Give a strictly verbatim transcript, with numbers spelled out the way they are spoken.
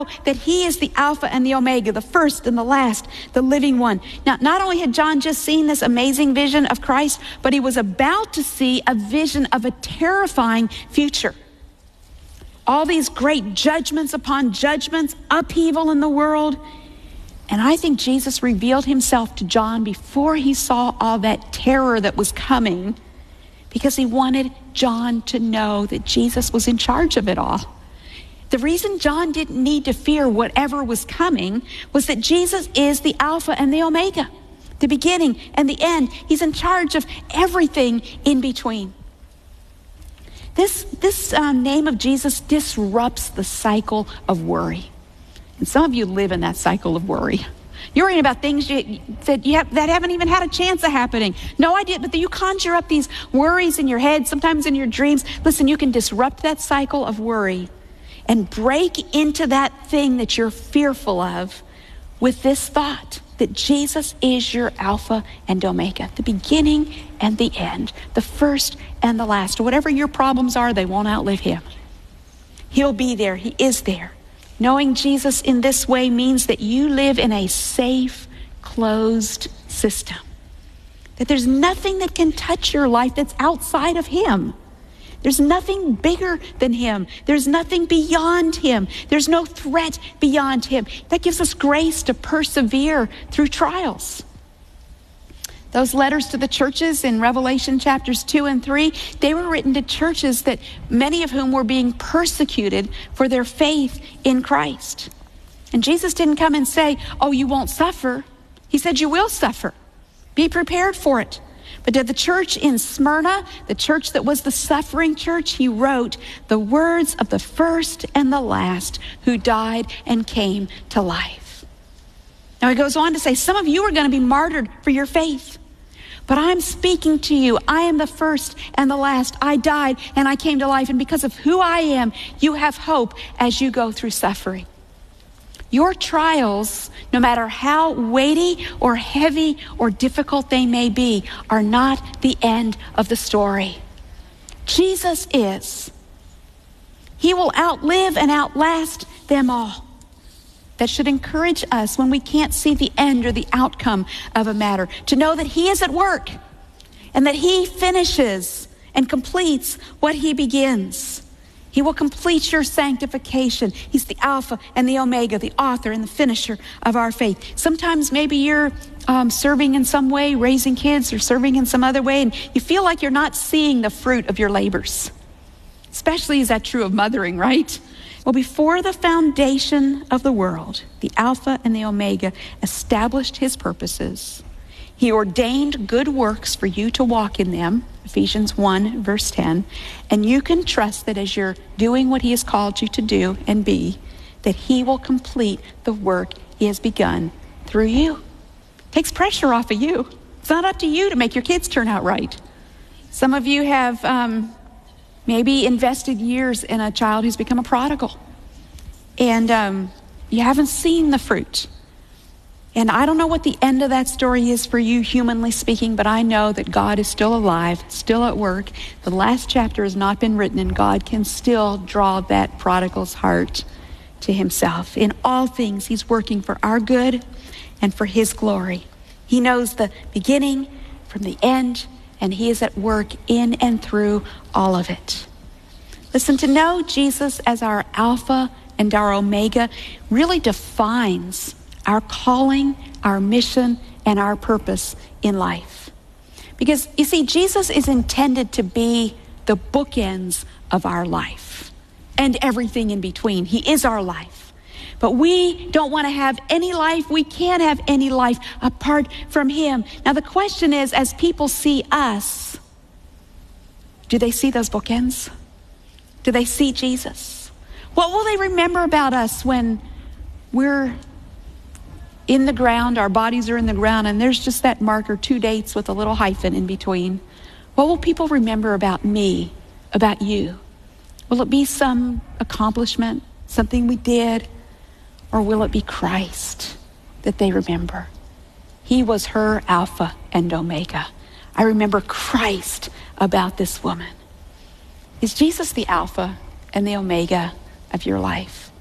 that he is the Alpha and the Omega, the first and the last, the living one. Now, not only had John just seen this amazing vision of Christ, but he was about to see a vision of a terrifying future. All these great judgments upon judgments, upheaval in the world. And I think Jesus revealed himself to John before he saw all that terror that was coming, because he wanted John to know that Jesus was in charge of it all. The reason John didn't need to fear whatever was coming was that Jesus is the Alpha and the Omega, the beginning and the end. He's in charge of everything in between. This, this um, name of Jesus disrupts the cycle of worry. And some of you live in that cycle of worry. You're worrying about things you, that, you have, that haven't even had a chance of happening. No idea, but you conjure up these worries in your head, sometimes in your dreams. Listen, you can disrupt that cycle of worry and break into that thing that you're fearful of with this thought that Jesus is your Alpha and Omega, the beginning and the end, the first and the last. Whatever your problems are, they won't outlive him. He'll be there. He is there. Knowing Jesus in this way means that you live in a safe, closed system. That there's nothing that can touch your life that's outside of him. There's nothing bigger than him. There's nothing beyond him. There's no threat beyond him. That gives us grace to persevere through trials. Those letters to the churches in Revelation chapters two and three, they were written to churches that many of whom were being persecuted for their faith in Christ. And Jesus didn't come and say, oh, you won't suffer. He said, you will suffer. Be prepared for it. But to the church in Smyrna, the church that was the suffering church, he wrote the words of the first and the last who died and came to life. Now he goes on to say, some of you are going to be martyred for your faith. But I'm speaking to you. I am the first and the last. I died and I came to life. And because of who I am, you have hope as you go through suffering. Your trials, no matter how weighty or heavy or difficult they may be, are not the end of the story. Jesus is. He will outlive and outlast them all. That should encourage us when we can't see the end or the outcome of a matter, to know that he is at work and that he finishes and completes what he begins. He will complete your sanctification. He's the Alpha and the Omega, the author and the finisher of our faith. Sometimes maybe you're um, serving in some way, raising kids or serving in some other way, and you feel like you're not seeing the fruit of your labors. Especially is that true of mothering, right? Well, before the foundation of the world, the Alpha and the Omega established his purposes. He ordained good works for you to walk in them, Ephesians one, verse ten, and you can trust that as you're doing what he has called you to do and be, that he will complete the work he has begun through you. It takes pressure off of you. It's not up to you to make your kids turn out right. Some of you have um, maybe invested years in a child who's become a prodigal, and um, you haven't seen the fruit. And I don't know what the end of that story is for you, humanly speaking, but I know that God is still alive, still at work. The last chapter has not been written, and God can still draw that prodigal's heart to himself. In all things, he's working for our good and for his glory. He knows the beginning from the end, and he is at work in and through all of it. Listen, to know Jesus as our Alpha and our Omega really defines our calling, our mission, and our purpose in life. Because, you see, Jesus is intended to be the bookends of our life and everything in between. He is our life. But we don't want to have any life. We can't have any life apart from him. Now, the question is, as people see us, do they see those bookends? Do they see Jesus? What will they remember about us when we're in the ground, our bodies are in the ground, and there's just that marker, two dates with a little hyphen in between? What will people remember about me, about you? Will it be some accomplishment, something we did, or will it be Christ that they remember? He was her Alpha and Omega. I remember Christ about this woman. Is Jesus the Alpha and the Omega of your life?